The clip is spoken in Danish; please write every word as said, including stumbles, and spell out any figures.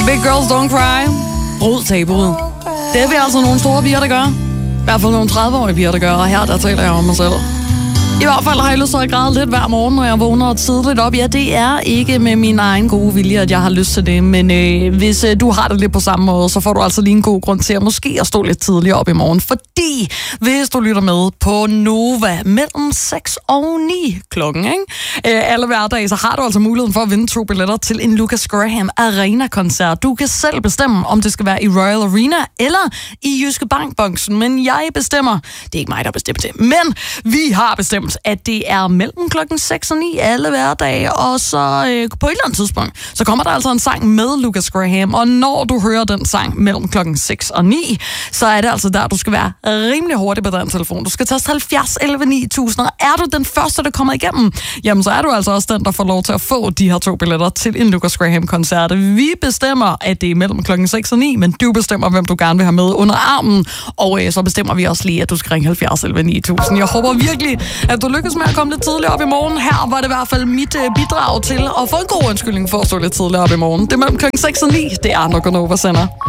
Big Girls Don't Cry. Bryd tabuet. Det er vi altså nogle store piger, der gør. I hvert fald nogle tredive-årige piger, der gør. Og her, der taler jeg om mig selv. I hvert fald har jeg lyst til at græde lidt hver morgen, når jeg vågner tidligt op. Ja, det er ikke med min egen gode vilje, at jeg har lyst til det. Men øh, hvis øh, du har det lidt på samme måde, så får du altså lige en god grund til at måske at stå lidt tidligere op i morgen. Fordi hvis du lytter med på Nova mellem seks og ni klokken, ikke? Øh, alle hverdage, så har du altså muligheden for at vinde to billetter til en Lucas Graham Arena-koncert. Du kan selv bestemme, om det skal være i Royal Arena eller i Jyske Bank-boksen. Men jeg bestemmer. Det er ikke mig, der bestemmer det. Men vi har bestemt, at det er mellem klokken seks og ni alle hverdage, og så øh, på et eller andet tidspunkt, så kommer der altså en sang med Lucas Graham, og når du hører den sang mellem klokken seks og ni, så er det altså der, du skal være rimelig hurtig på den telefon. Du skal taste halvfjerds elleve ni tusind, og er du den første, der kommer igennem, jamen så er du altså også den, der får lov til at få de her to billetter til en Lucas Graham-koncert. Vi bestemmer, at det er mellem klokken seks og ni, men du bestemmer, hvem du gerne vil have med under armen, og øh, så bestemmer vi også lige, at du skal ringe halvfjerds elleve ni tusind. Jeg håber virkelig, at du lykkes med at komme lidt tidligere op i morgen. Her var det i hvert fald mit øh, bidrag til at få en god undskyldning for at stå lidt tidligere op i morgen. Det er mellem klokken seks og ni. Det er nok Nova sender.